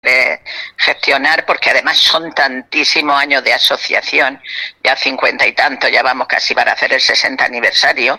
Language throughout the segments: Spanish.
gestionar, porque además son tantísimos años de asociación, ya 50 y tantos, ya vamos casi para hacer el 60 aniversario.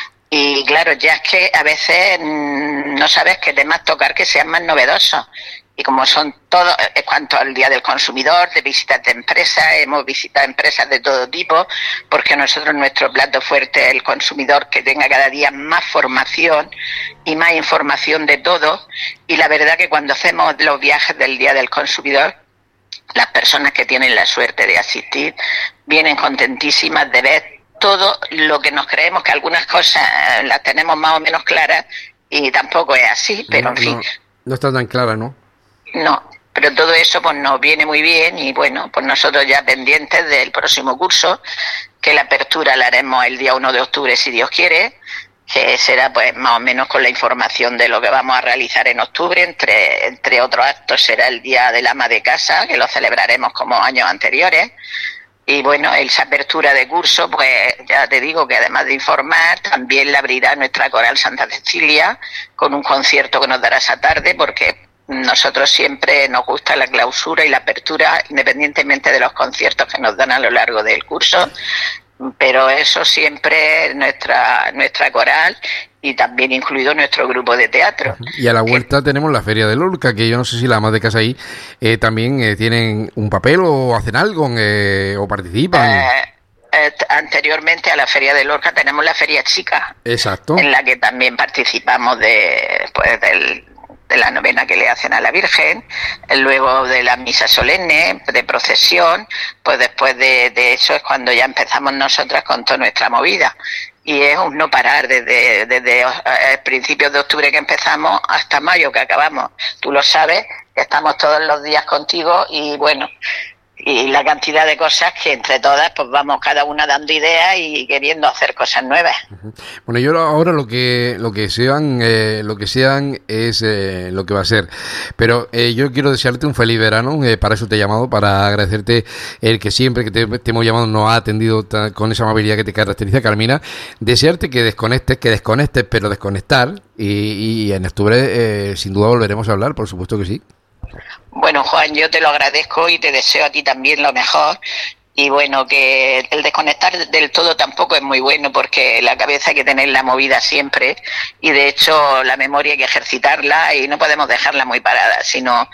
Y claro, ya es que a veces no sabes qué temas tocar que sean más novedosos. Y como son todos, en cuanto al Día del Consumidor, de visitas de empresas, hemos visitado empresas de todo tipo, porque nosotros nuestro plato fuerte es el consumidor, que tenga cada día más formación y más información de todo. Y la verdad que cuando hacemos los viajes del Día del Consumidor, las personas que tienen la suerte de asistir vienen contentísimas de ver todo lo que nos creemos, que algunas cosas las tenemos más o menos claras y tampoco es así, pero en fin. No está tan clara, ¿no? No, pero todo eso pues nos viene muy bien y bueno, pues nosotros ya pendientes del próximo curso, que la apertura la haremos el día 1 de octubre si Dios quiere, que será pues más o menos con la información de lo que vamos a realizar en octubre, entre otros actos será el Día del Ama de Casa, que lo celebraremos como años anteriores. Y bueno, esa apertura de curso, pues ya te digo que además de informar, también la abrirá nuestra Coral Santa Cecilia con un concierto que nos dará esa tarde, porque nosotros siempre nos gusta la clausura y la apertura, independientemente de los conciertos que nos dan a lo largo del curso, pero eso siempre nuestra coral y también incluido nuestro grupo de teatro. Y a la vuelta tenemos la Feria de Lorca, que yo no sé si las amas de casa ahí también tienen un papel o hacen algo o participan. Anteriormente a la Feria de Lorca tenemos la Feria Chica. Exacto. En la que también participamos de la novena que le hacen a la Virgen, luego de la misa solemne, de procesión, pues después de eso es cuando ya empezamos nosotras con toda nuestra movida. Y es un no parar desde principios de octubre que empezamos hasta mayo que acabamos. Tú lo sabes, estamos todos los días contigo y bueno, y la cantidad de cosas que entre todas pues vamos cada una dando ideas y queriendo hacer cosas nuevas. Bueno, yo ahora lo que sean es lo que va a ser, pero yo quiero desearte un feliz verano, para eso te he llamado, para agradecerte el que siempre que te hemos llamado nos ha atendido con esa amabilidad que te caracteriza, Carmina, desearte que desconectes, pero desconectar, y en octubre sin duda volveremos a hablar, por supuesto que sí. Bueno, Juan, yo te lo agradezco y te deseo a ti también lo mejor. Y bueno, que el desconectar del todo tampoco es muy bueno, porque la cabeza hay que tenerla movida siempre y de hecho la memoria hay que ejercitarla y no podemos dejarla muy parada, sino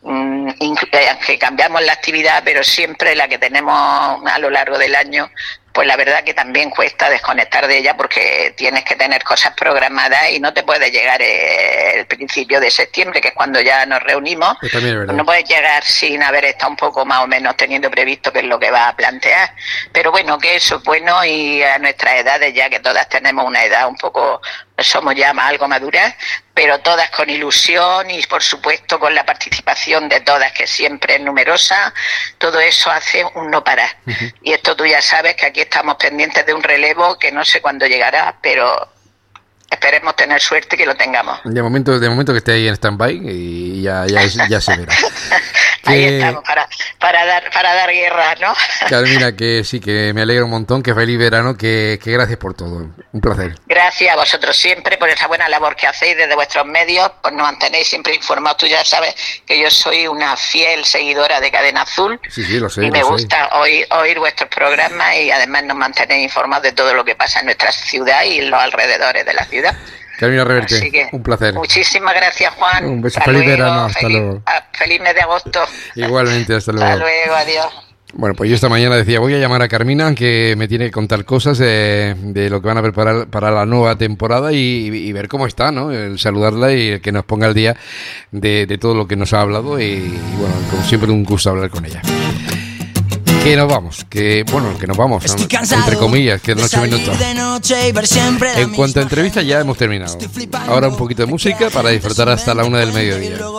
que cambiamos la actividad, pero siempre la que tenemos a lo largo del año, pues la verdad que también cuesta desconectar de ella, porque tienes que tener cosas programadas y no te puede llegar el principio de septiembre, que es cuando ya nos reunimos. No puedes llegar sin haber estado un poco más o menos teniendo previsto qué es lo que va a plantear. Pero bueno, que eso es bueno, y a nuestras edades, ya que todas tenemos una edad un poco, somos ya algo maduras, pero todas con ilusión y por supuesto con la participación de todas, que siempre es numerosa, todo eso hace un no parar. Uh-huh. Y esto tú ya sabes que aquí estamos pendientes de un relevo que no sé cuándo llegará, pero esperemos tener suerte y que lo tengamos. De momento que esté ahí en stand-by y ya se verá. Ahí estamos, para dar guerra, ¿no? Carmina, que sí, que me alegra un montón, que feliz verano, que gracias por todo, un placer. Gracias a vosotros siempre por esa buena labor que hacéis desde vuestros medios, pues nos mantenéis siempre informados. Tú ya sabes que yo soy una fiel seguidora de Cadena Azul. Sí, lo sé. Y me gusta oír vuestros programas, y además nos mantenéis informados de todo lo que pasa en nuestra ciudad y en los alrededores de la ciudad. Carmina Reverte, un placer. Muchísimas gracias, Juan. Un beso, feliz verano, hasta luego. Feliz mes de agosto. Igualmente, hasta luego. Hasta luego, adiós. Bueno, pues yo esta mañana decía, voy a llamar a Carmina, que me tiene que contar cosas de lo que van a preparar para la nueva temporada y ver cómo está, ¿no? El saludarla y que nos ponga al día de todo lo que nos ha hablado y bueno, como siempre un gusto hablar con ella. Que nos vamos, ¿no? Entre comillas, que es 8 minutos. En cuanto a entrevistas ya hemos terminado. Ahora un poquito de música para disfrutar hasta la 1 del mediodía.